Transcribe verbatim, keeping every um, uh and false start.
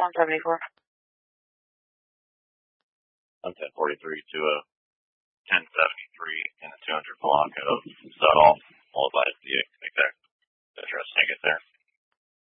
one seventy-four. I'm ten forty-three to a ten seventy-three in a two hundred block of Sudall.